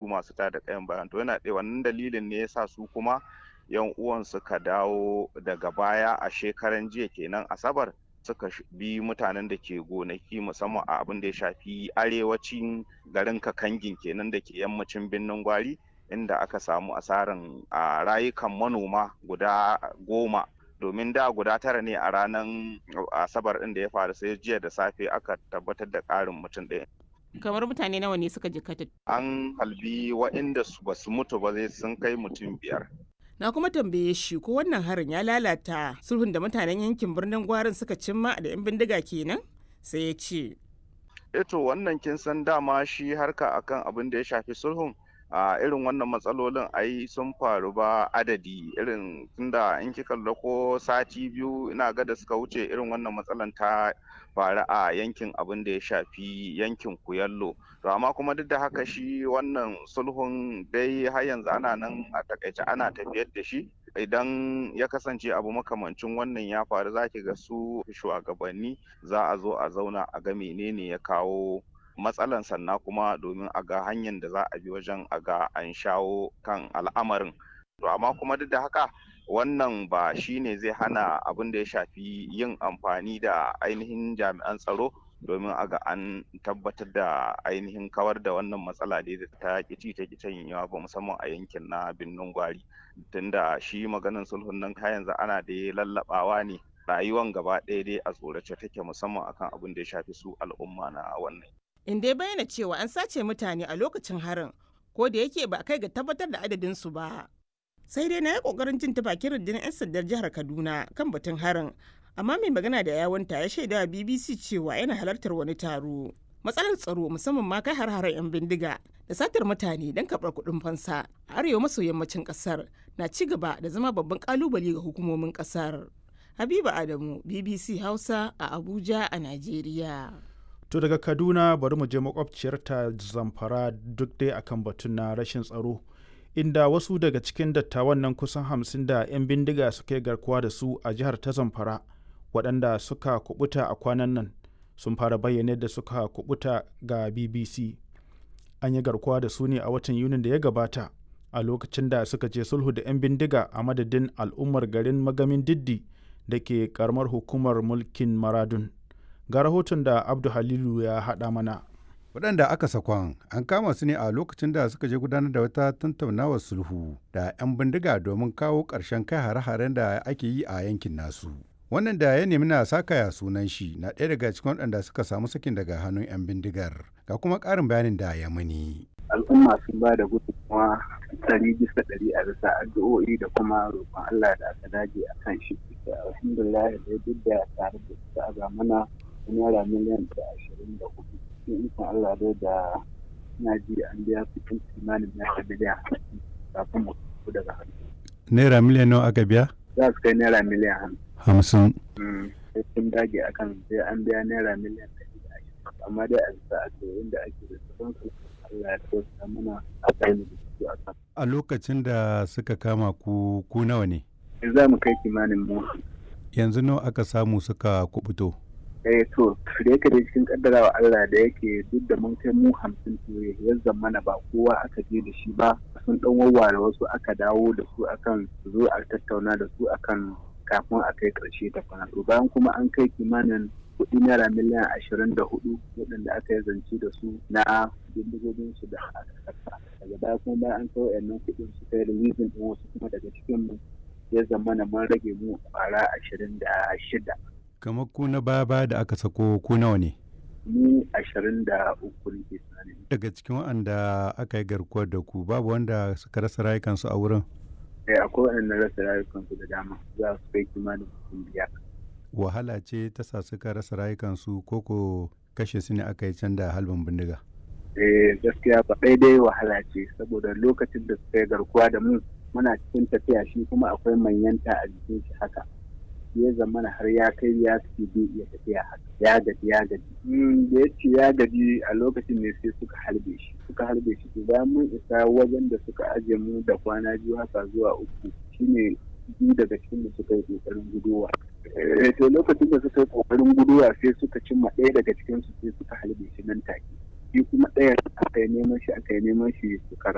masu tada kayan bayan. To yana ɗaya wannan dalilin ne yasa su kuma yan uwan suka dawo daga baya a shekaran jiya kenan Asabar suka bi mutanen da ke gonaki musamman a abin da ya shafi arewacin garin Kakangin kenan da ke yammacin birnin Gwari, inda aka samu asaran a rayukan manoma guda 10, domin da guda 9 ne a ranar Asabar ɗin da ya faru, sai jiya da safe aka tabbatar da ƙarin mutum ɗaya. Kamar mutane nawa ne suka jikkata? An halbi waɗanda ba su mutu ba zai sun kai mutum 5. Na kuma tambaye shi ko wannan harin ya lalata sulhun da mutanen yankin birnin Gwarin suka cimma da 'yan bindiga kenan? Sai ya ce. To wannan kin san dama shi harka akan abin da ya shafi sulhun a irin wannan matsalolin ai sun faru ba adadi, irin tunda in kika ko sati 2 ina ga da suka wuce irin wannan matsalan ta faru a yankin abin da ya shafi yankin Kuyallo. To amma kuma duk da haka shi wannan sulhun dai har yanzu ana nan a takaice ana tafiyar da shi. Idan ya kasance abu makamancin wannan ya faru zaki ga su shugabanni za a zo a zauna a ga menene ya kawo matsalan, sannan kuma domin a ga hanyar da za a bi wajen a ga an shawo kan al'amarin. To amma kuma duk da haka wannan ba shi ne zai hana abin da ya shafi yin amfani da ainihin jami'an tsaro domin a ga an tabbatar da ainihin kawar da wannan matsala da ta kici ta kicin yawa ba, musamman a yankin na birnin Gwari, tunda shi maganin sulhun nan har yanzu ana da lallabawa ne, rayuwan gaba ɗaya dai a tsorace take musamman akan abin da ya shafi su al'umma na wannan. In dai bayyana cewa an sace mutane a lokacin harin, ko da yake ba a kai ga tabbatar da adadin su ba. Sai dai na yi kokarin jin ta bakin rundunar 'yan sandar jihar Kaduna kan batun harin, amma mai magana da yawunta ya shaida wa BBC cewa yana halartar wani taro. Matsalar tsaro musamman ma kai har-haren 'yan bindiga da satar mutane don karɓar kuɗin fansa a arewa maso yammacin ƙasar na ci gaba da zama babban ƙalubale ga hukumomin ƙasar. Habiba Adamu, BBC Hausa a Abuja a Najeriya. To daga Kaduna bari mu je makwabciyarta Zamfara duk dai akan batun na rashin tsaro, inda wasu daga cikin dattawan nan kusan 50 da 'yan bindiga suka yi garkuwa da su a jihar ta Zamfara, waɗanda suka kubuta a kwanan nan sun fara bayyana da suka kubuta ga BBC. An yi garkuwa da su ne a watan Yunin da ya gabata a lokacin da suka je sulhu da 'yan bindiga a madadin al'ummar garin Magamin Diddi da ke karamar hukumar mulkin Maradun. Ga rahoton da Abdu Halilu ya haɗa mana. Waɗanda aka sakon an kama su ne a lokacin da suka je gudanar da wata tattaunawar sulhu da 'yan bindiga domin kawo ƙarshen kai hare-haren da ake yi a yankin nasu. Wannan da ya nemi na sakaya sunan shi na ɗaya daga cikin waɗanda suka samu sakin daga hannun 'yan bindigar. Ga kuma ƙarin bayanin da ya mani. Al'umma sun ba da gudunmawa 100% a bisa addu'o'i da kuma roƙon Allah da aka dage a kan shi. Alhamdulillah da duk da tare da suka aga mana naira miliyan 24. Cikin ikon Allah dai da na ji an biya kuɗin kimanin naira miliyan 50 kafin mu fito daga hannu. Naira miliyan nawa aka biya? Za su kai naira miliyan 50. Sai sun dage akan sai an biya naira miliyan 120. Amma dai a bisa addu'o'in da ake da su Allah ya tausa mana a kai da su a kan. A lokacin da suka kama ku nawa ne? Za mu kai kimanin mu. Yanzu nawa aka samu suka kubuto? To da yake da cikin kaddarawa Allah da yake duk da mun kai mu 50 ya zamana ba kowa aka je da shi ba, sun dan wawware wasu aka dawo da su akan zo a tattauna da su akan kafin a kai karshe ta kwana. To bayan kuma an kai kimanin kuɗi naira miliyan 24 waɗanda aka yi zance da su na bindigogin su da aka saka. Daga baya kuma bayan an kai wayannan kuɗin su kai releasing din wasu kuma daga cikin mu ya zamana mun rage mu kwara 26. Kamar ku na baya da aka sako ku nawa ne? Mu 23 ne ke tunani. Daga cikin waɗanda aka yi garkuwar da ku babu wanda suka rasa rayukansu a wurin? Akwai waɗanda rasa rayukansu da dama, za su kai kimanin mutum 5. Wahala ce ta sa suka rasa rayukansu ko ko kashe su ne aka yi can da halbin bindiga? Gaskiya ba daidai wahala ce, saboda lokacin da suka yi garkuwa da mu muna cikin tafiya, shi kuma akwai manyanta a jikin shi haka. Ya zamana har ya kai ya fi bai iya tafiya haka, ya gaji da ya ce ya gaji a lokacin ne sai suka harbe shi to bayan mun isa wajen da suka aje mu da kwana 2 haka zuwa 3 shine 2 daga cikin da suka yi kokarin guduwa. To lokacin da suka yi kokarin guduwa sai suka cimma ɗaya daga cikin su sai suka harbe shi nan take, shi kuma ɗayan aka yi neman shi suka